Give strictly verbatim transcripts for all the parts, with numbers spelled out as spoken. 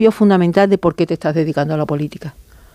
fundamental de por qué te estás dedicando a la política.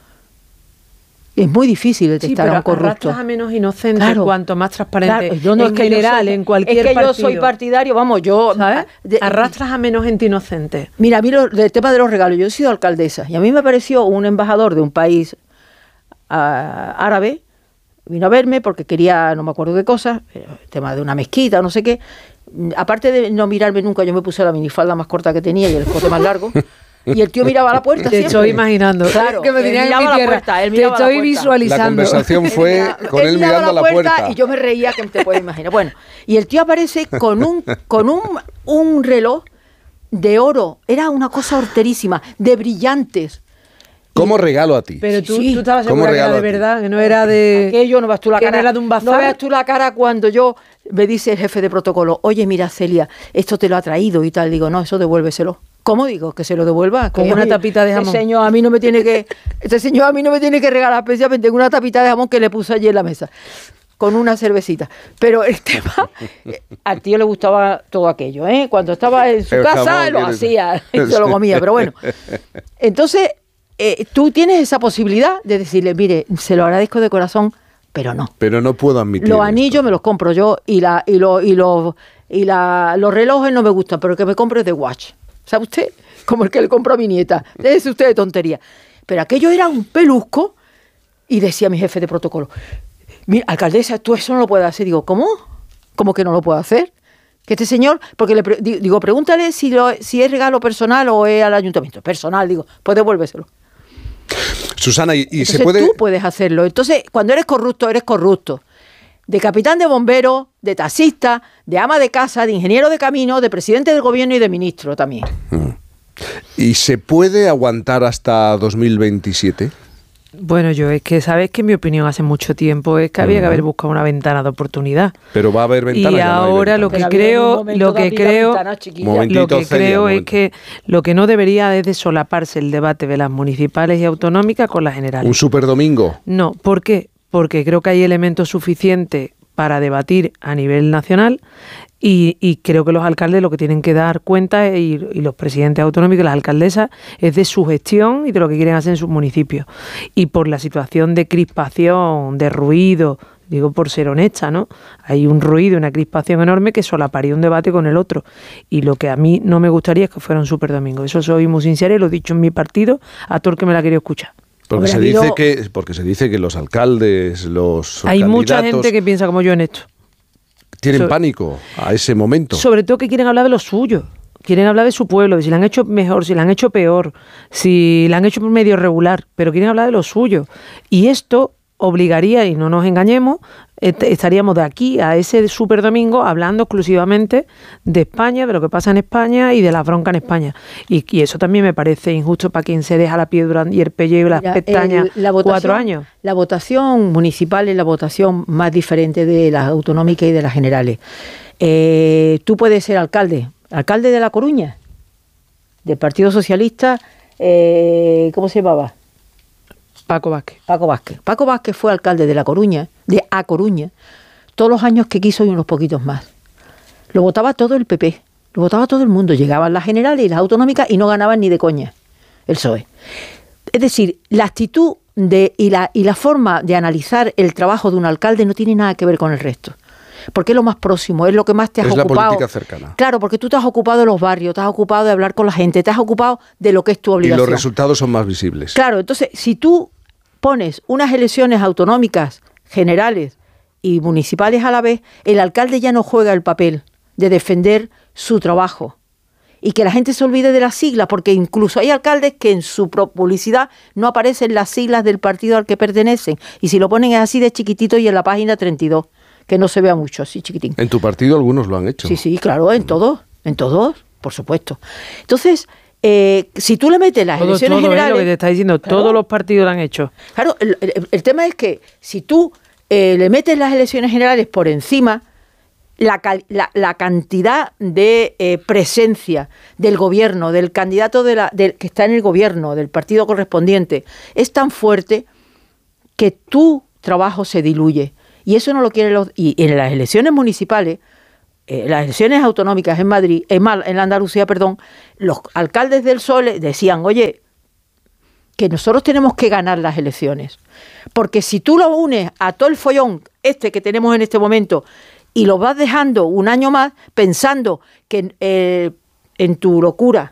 Es muy difícil detectar sí, a un corrupto. Arrastras a menos inocentes, claro, cuanto más transparente. Claro, yo no, en es que general, soy, en cualquier es que partido. yo soy partidario, vamos, yo... ¿sabes? De, Arrastras a menos gente inocente. Mira, a mí lo, el tema de los regalos, yo he sido alcaldesa y a mí me pareció un embajador de un país uh, árabe, vino a verme porque quería, no me acuerdo qué cosa, el tema de una mezquita o no sé qué. Aparte de no mirarme nunca, yo me puse la minifalda más corta que tenía y el escote más largo. Y el tío miraba a la puerta. Te siempre. estoy imaginando. Claro, que me él miraba a la puerta. Él miraba te estoy a la puerta. visualizando. La conversación fue él, con él, él mirando a la puerta, puerta. Y yo me reía, que te puedes imaginar. Bueno, y el tío aparece con un, con un, un reloj de oro. Era una cosa horterísima, de brillantes. ¿Cómo regalo a ti? Pero tú, sí. tú estabas segura que era de verdad, que no era de... Aquello, no veas tú la que cara. No era de un bazar. No veas tú la cara cuando yo me dice el jefe de protocolo, oye, mira, Celia, esto te lo ha traído y tal. Digo, no, eso devuélveselo. ¿Cómo digo? Que se lo devuelva. Con una tapita de jamón. Este señor a mí no me tiene que, este señor a mí no me tiene que regalar especialmente una tapita de jamón que le puse allí en la mesa. Con una cervecita. Pero el tema, al tío le gustaba todo aquello, ¿eh? Cuando estaba en su el casa lo hacía y se lo comía, pero bueno. Entonces, eh, tú tienes esa posibilidad de decirle, mire, se lo agradezco de corazón, pero no. Pero no puedo admitir Los esto. anillos me los compro yo y la y los y los y la, los relojes no me gustan, pero el que me compro es de Watch. ¿Sabe usted? Como el que le compró a mi nieta. Déjese usted de tontería. Pero aquello era un pelusco y decía mi jefe de protocolo, mira, alcaldesa, tú eso no lo puedes hacer. Digo, ¿cómo? ¿Cómo que no lo puedo hacer? Que este señor, porque le pre digo, pregúntale si, lo, si es regalo personal o es al ayuntamiento. Personal, digo, pues devuélveselo. Susana, y, y Entonces, se puede... tú puedes hacerlo. Entonces, cuando eres corrupto, eres corrupto. De capitán de bombero, de taxista, de ama de casa, de ingeniero de camino, de presidente del gobierno y de ministro también. ¿Y se puede aguantar hasta dos mil veintisiete? Bueno, yo es que, ¿sabes que mi opinión hace mucho tiempo es que había que haber buscado una ventana de oportunidad? Pero va a haber ventana. Y ahora lo que creo, lo que creo, lo que creo es que lo que no debería es de solaparse el debate de las municipales y autonómicas con las generales. ¿Un superdomingo? No, ¿por qué? Porque creo que hay elementos suficientes para debatir a nivel nacional y, y creo que los alcaldes lo que tienen que dar cuenta y, y los presidentes autonómicos y las alcaldesas es de su gestión y de lo que quieren hacer en sus municipios. Y por la situación de crispación, de ruido, digo por ser honesta, ¿no? Hay un ruido, una crispación enorme que solaparía un debate con el otro. Y lo que a mí no me gustaría es que fuera un superdomingo. Eso soy muy sincera y lo he dicho en mi partido a todo el que me la ha querido escuchar. Porque se, dice que, porque se dice que los alcaldes, los Hay mucha gente que piensa como yo en esto. Tienen so, pánico a ese momento. Sobre todo que quieren hablar de lo suyo. Quieren hablar de su pueblo, de si la han hecho mejor, si la han hecho peor, si la han hecho medio regular, pero quieren hablar de lo suyo. Y esto obligaría, y no nos engañemos, estaríamos de aquí a ese superdomingo hablando exclusivamente de España, de lo que pasa en España y de la bronca en España. Y, y eso también me parece injusto para quien se deja la piedra y el pellejo y las Mira, pestañas el, la votación, cuatro años. La votación municipal es la votación más diferente de las autonómicas y de las generales. Eh, tú puedes ser alcalde, alcalde de La Coruña, del Partido Socialista, eh, ¿cómo se llamaba? Paco Vázquez. Paco Vázquez. Paco Vázquez fue alcalde de La Coruña, de A Coruña, todos los años que quiso y unos poquitos más. Lo votaba todo el P P, lo votaba todo el mundo. Llegaban las generales y las autonómicas y no ganaban ni de coña el P S O E. Es decir, la actitud de, y, la, y la forma de analizar el trabajo de un alcalde no tiene nada que ver con el resto. Porque es lo más próximo, es lo que más te has es ocupado. Es la política cercana. Claro, porque tú te has ocupado de los barrios, te has ocupado de hablar con la gente, te has ocupado de lo que es tu obligación. Y los resultados son más visibles. Claro, entonces, si tú pones unas elecciones autonómicas, generales y municipales a la vez, el alcalde ya no juega el papel de defender su trabajo. Y que la gente se olvide de las siglas, porque incluso hay alcaldes que en su publicidad no aparecen las siglas del partido al que pertenecen. Y si lo ponen es así de chiquitito y en la página treinta y dos, que no se vea mucho, así chiquitín. En tu partido algunos lo han hecho. Sí, sí, claro, en todos, en todos, por supuesto. Entonces, eh, si tú le metes las todo, elecciones todo, generales... ¿eh? Lo que te está diciendo, claro, todos los partidos lo han hecho. Claro, el, el, el tema es que si tú eh, le metes las elecciones generales por encima, la, la, la cantidad de eh, presencia del gobierno, del candidato de la, del, que está en el gobierno, del partido correspondiente, es tan fuerte que tu trabajo se diluye. Y eso no lo quieren los... Y en las elecciones municipales, eh, las elecciones autonómicas en Madrid, en, Mal, en Andalucía, perdón, los alcaldes del P S O E decían, oye, que nosotros tenemos que ganar las elecciones, porque si tú lo unes a todo el follón este que tenemos en este momento y lo vas dejando un año más pensando que eh, en tu locura,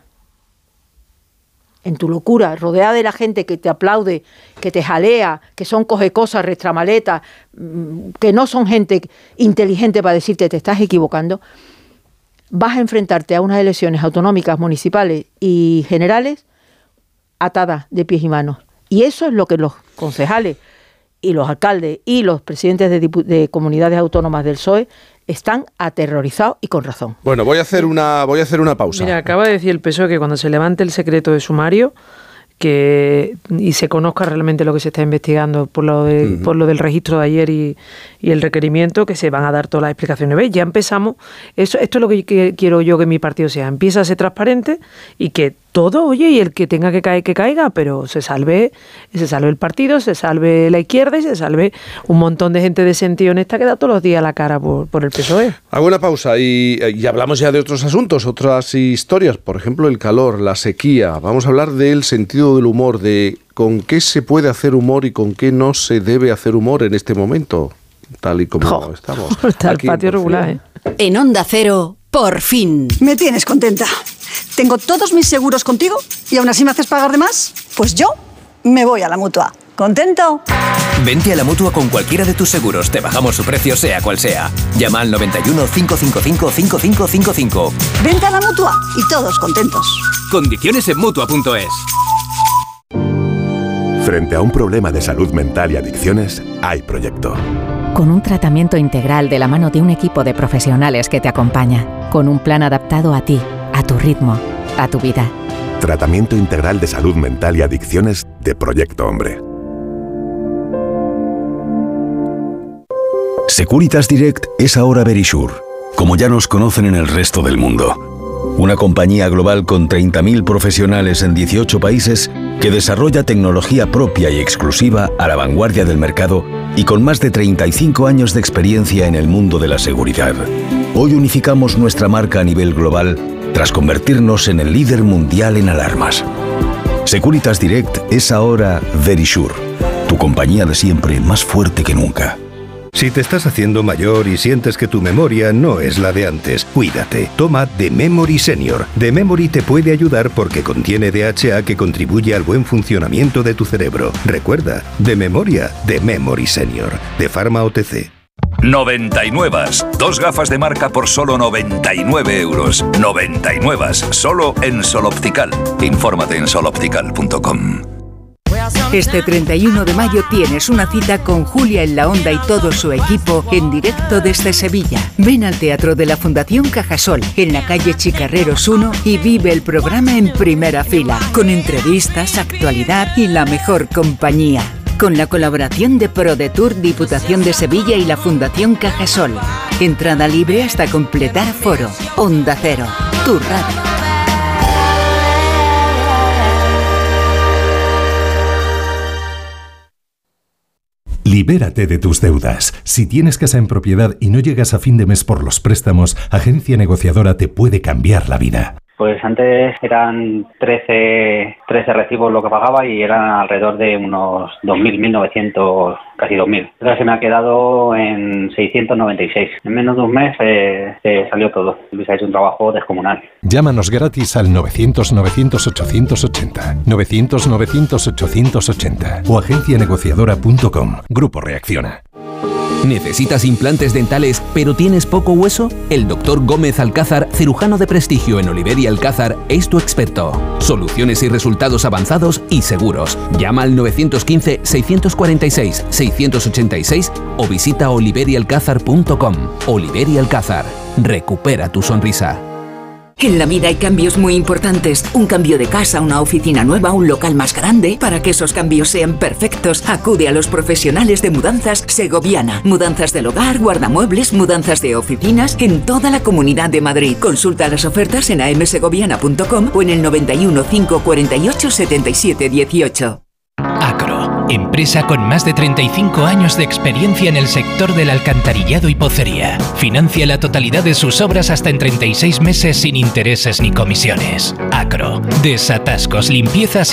en tu locura, rodeada de la gente que te aplaude, que te jalea, que son cogecosas, restramaletas, que no son gente inteligente para decirte te estás equivocando, vas a enfrentarte a unas elecciones autonómicas, municipales y generales atadas de pies y manos. Y eso es lo que los concejales y los alcaldes y los presidentes de, de comunidades autónomas del P S O E están aterrorizados y con razón. Bueno, voy a hacer una, voy a hacer una pausa. Mira, acaba de decir el P S O E que cuando se levante el secreto de sumario que y se conozca realmente lo que se está investigando por lo de, uh-huh. por lo del registro de ayer y, y el requerimiento, que se van a dar todas las explicaciones. ¿Veis? Ya empezamos. Eso, esto es lo que, que quiero yo que mi partido sea. Empieza a ser transparente y que todo, oye, y el que tenga que caer, que caiga, pero se salve, se salve el partido, se salve la izquierda y se salve un montón de gente decente y honesta que da todos los días la cara por, por el P S O E. Hago una pausa y, y hablamos ya de otros asuntos, otras historias, por ejemplo, el calor, la sequía. Vamos a hablar del sentido del humor, de con qué se puede hacer humor y con qué no se debe hacer humor en este momento, tal y como oh, estamos. Está el patio regular, ¿eh? En Onda Cero, por fin. Me tienes contenta. Tengo todos mis seguros contigo y aún así me haces pagar de más. Pues yo me voy a la Mutua. ¿Contento? Vente a la Mutua con cualquiera de tus seguros. Te bajamos su precio sea cual sea. Llama al noventa y uno, cinco cinco cinco, cinco cinco cinco cinco. Vente a la Mutua y todos contentos. Condiciones en Mutua punto es. Frente a un problema de salud mental y adicciones, hay proyecto. Con un tratamiento integral de la mano de un equipo de profesionales que te acompaña. Con un plan adaptado a ti, a tu ritmo, a tu vida. Tratamiento integral de salud mental y adicciones de Proyecto Hombre. Securitas Direct es ahora Verisure, como ya nos conocen en el resto del mundo. Una compañía global con treinta mil profesionales en dieciocho países que desarrolla tecnología propia y exclusiva a la vanguardia del mercado y con más de treinta y cinco años de experiencia en el mundo de la seguridad. Hoy unificamos nuestra marca a nivel global tras convertirnos en el líder mundial en alarmas. Securitas Direct es ahora Verisure, tu compañía de siempre más fuerte que nunca. Si te estás haciendo mayor y sientes que tu memoria no es la de antes, cuídate. Toma The Memory Senior. The Memory te puede ayudar porque contiene D H A que contribuye al buen funcionamiento de tu cerebro. Recuerda, de memoria, The Memory Senior, de Pharma O T C. noventa y nueve. Dos gafas de marca por solo noventa y nueve euros. noventa y nueve. Solo en Sol Optical. Infórmate en sol optical punto com. Este treinta y uno de mayo tienes una cita con Julia en la Onda y todo su equipo en directo desde Sevilla. Ven al Teatro de la Fundación Cajasol, en la calle Chicarreros uno, y vive el programa en primera fila, con entrevistas, actualidad y la mejor compañía. Con la colaboración de ProDetour, Diputación de Sevilla y la Fundación Cajasol. Entrada libre hasta completar aforo. Onda Cero, tu radio. Libérate de tus deudas. Si tienes casa en propiedad y no llegas a fin de mes por los préstamos, Agencia Negociadora te puede cambiar la vida. Pues antes eran trece, trece recibos lo que pagaba y eran alrededor de unos dos mil, mil novecientos, casi dos mil. Ahora se me ha quedado en seiscientos noventa y seis. En menos de un mes eh, se salió todo. Luis ha hecho un trabajo descomunal. Llámanos gratis al novecientos, novecientos, ochocientos ochenta, novecientos, novecientos, ochocientos ochenta o agencia negociadora punto com. Grupo Reacciona. ¿Necesitas implantes dentales pero tienes poco hueso? El doctor Gómez Alcázar, cirujano de prestigio en Oliver y Alcázar, es tu experto. Soluciones y resultados avanzados y seguros. Llama al nueve uno cinco, seis cuatro seis, seis ocho seis o visita oliver y alcázar punto com. Oliver y Alcázar. Recupera tu sonrisa. En la vida hay cambios muy importantes. Un cambio de casa, una oficina nueva, un local más grande. Para que esos cambios sean perfectos, acude a los profesionales de Mudanzas Segoviana. Mudanzas del hogar, guardamuebles, mudanzas de oficinas en toda la Comunidad de Madrid. Consulta las ofertas en a m segoviana punto com o en el noventa y uno, cinco cuarenta y ocho, setenta y siete dieciocho. Acro. empresa con más de treinta y cinco años de experiencia en el sector del alcantarillado y pocería. Financia la totalidad de sus obras hasta en treinta y seis meses sin intereses ni comisiones. Acro, desatascos, limpiezas y